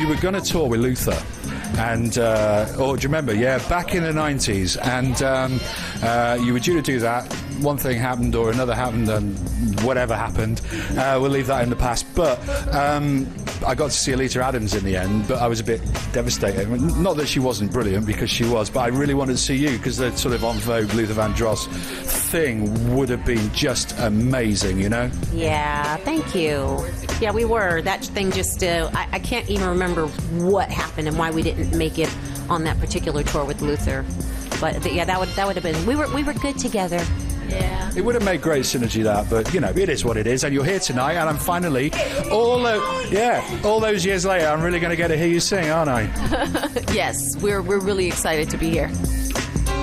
you were going to tour with Luther. And, do you remember? Yeah, back in the 90s. And you were due to do that. One thing happened or another happened, and whatever happened, we'll leave that in the past. But I got to see Alita Adams in the end, but I was a bit devastated. Not that she wasn't brilliant, because she was, but I really wanted to see you, because the sort of en vogue Luther Vandross thing would have been just amazing, you know? Yeah, thank you. Yeah, we were. That thing just, I can't even remember what happened and why we didn't make it on that particular tour with Luther. But yeah, that would have been, we were good together. Yeah. It would have made great synergy, that, but, you know, it is what it is, and you're here tonight, and I'm finally, all those years later, I'm really going to get to hear you sing, aren't I? Yes, we're really excited to be here.